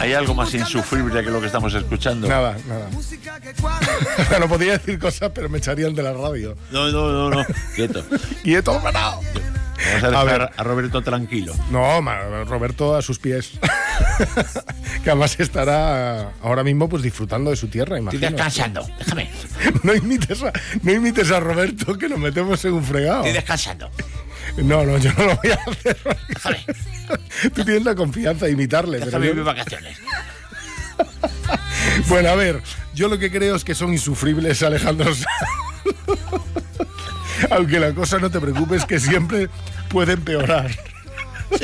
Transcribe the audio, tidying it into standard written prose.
¿Hay algo más insufrible que lo que estamos escuchando? Nada. No podía decir cosas, pero me echarían de la radio. No. Quieto. ¡Quieto, parado! Vamos a dejar a Roberto tranquilo. No, Roberto a sus pies. Que además estará ahora mismo pues disfrutando de su tierra, imagino. Estoy descansando, déjame. No imites a Roberto, que nos metemos en un fregado. Estoy descansando. No, yo no lo voy a hacer. Déjame. Tú tienes la confianza de imitarle. Déjame mis vacaciones. Bueno, a ver, yo lo que creo es que son insufribles, Alejandro Sanz. Aunque la cosa, no te preocupes, que siempre puede empeorar.